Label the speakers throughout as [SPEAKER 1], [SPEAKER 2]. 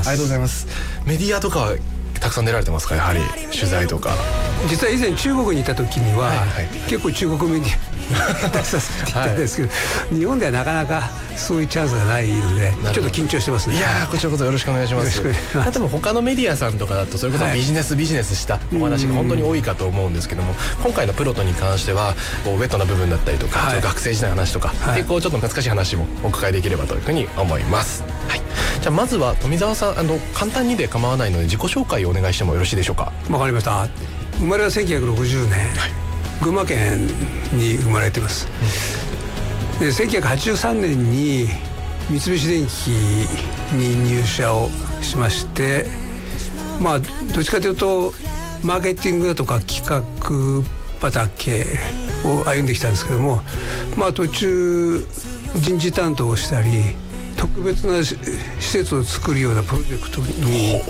[SPEAKER 1] がとうございます。メディアとかはたくさん出られてますか？やはり取材とか。
[SPEAKER 2] 実は以前中国にいた時には、結構中国メディア出させていただいたんですけど、日本ではなかなかそういうチャンスがないのでちょっと緊張してますね。
[SPEAKER 1] いやこちらこそよろしくお願いします。多分他のメディアさんとかだとそれこそビジネスしたお話が本当に多いかと思うんですけども、今回のプロトに関してはこうウェットな部分だったりとか、学生時代の話とか、結構ちょっと難しい話もお伺いできればというふうに思います。じゃあまずは富澤さん簡単にで構わないので自己紹介をお願いしてもよろしいでしょうか？
[SPEAKER 2] わかりました。生まれは1960年、群馬県に生まれてます。で1983年に三菱電機に入社をしまして、どっちかというとマーケティングだとか企画畑を歩んできたんですけども、途中人事担当をしたり特別な施設を作るようなプロジェクトに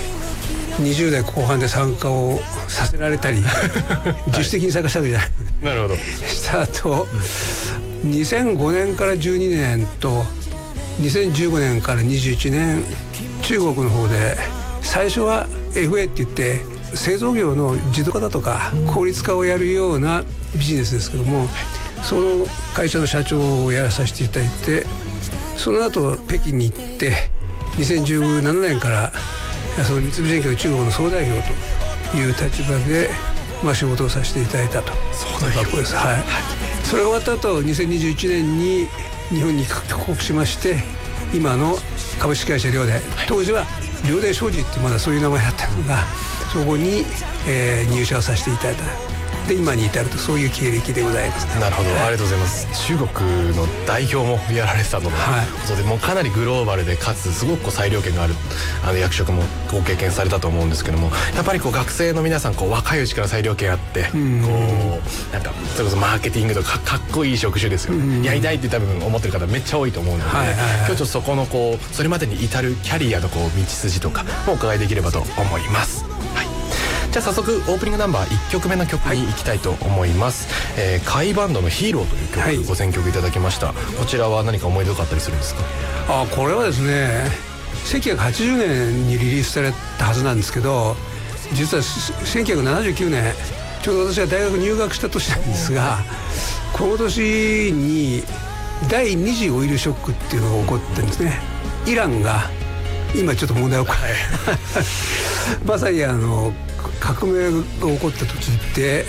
[SPEAKER 2] 20代後半で参加をさせられたり自主的に参加したわけじゃない
[SPEAKER 1] なるほど
[SPEAKER 2] した後2005年から12年と2015年から21年中国の方で最初は FA って言って製造業の自動化だとか効率化をやるようなビジネスですけども、その会社の社長をやらさせていただいて、その後北京に行って2017年からその三菱電機の中国の総代表という立場で、仕事をさせていただいたと。
[SPEAKER 1] そういうことです。
[SPEAKER 2] それが終わった後2021年に日本に帰国しまして、今の株式会社遼電、当時は遼電商事ってまだそういう名前だったのが、そこに、入社をさせていただいた。で今に至るとそういう経歴でございます。
[SPEAKER 1] なるほど、ありがとうございます。中国の代表もやられてたので、ことでもうかなりグローバルでかつすごく裁量権がある役職もご経験されたと思うんですけども、やっぱり学生の皆さん若いうちから裁量権あって、なんかそれこそマーケティングとかかっこいい職種ですよ、やりたいって多分思ってる方めっちゃ多いと思うので、今日ちょっとそこのそれまでに至るキャリアの道筋とかもお伺いできればと思います。じゃあ早速オープニングナンバー1曲目の曲に行きたいと思います。甲斐バンドのヒーローという曲、ご選曲いただきました。こちらは何か思い出があったりするんですか？
[SPEAKER 2] これはですね、1980年にリリースされたはずなんですけど、実は1979年ちょうど私が大学入学した年なんですが、この年に第2次オイルショックっていうのが起こってるんですね。イランが今ちょっと問題を起こってまさに革命が起こった時で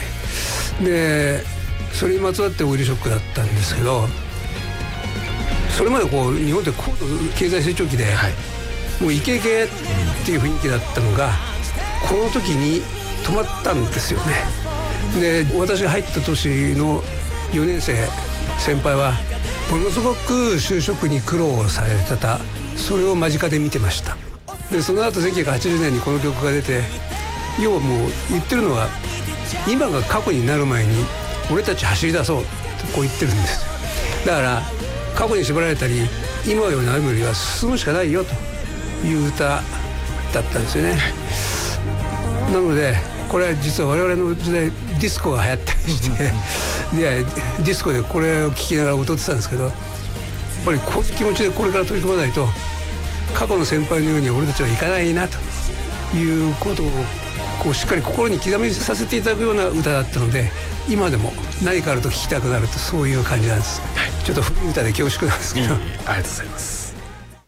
[SPEAKER 2] それにまつわってオイルショックだったんですけど、それまで日本って高度経済成長期で、もうイケイケっていう雰囲気だったのがこの時に止まったんですよね。で私が入った年の4年生先輩はものすごく就職に苦労されてた、それを間近で見てました。でその後1980年にこの曲が出て、要はもう言ってるのは今が過去になる前に俺たち走り出そうって言ってるんですよ。だから過去に縛られたり今よりの歩むよりは進むしかないよという歌だったんですよね。なのでこれは実は我々の時代ディスコが流行ったりしてでディスコでこれを聴きながら踊ってたんですけど、やっぱりこういう気持ちでこれから取り組まないと過去の先輩のように俺たちはいかないなということをしっかり心に刻みさせていただくような歌だったので、今でも何かあると聴きたくなると、そういう感じなんです。ちょっと古い歌で恐縮なんですけど、
[SPEAKER 1] ありがとうございます。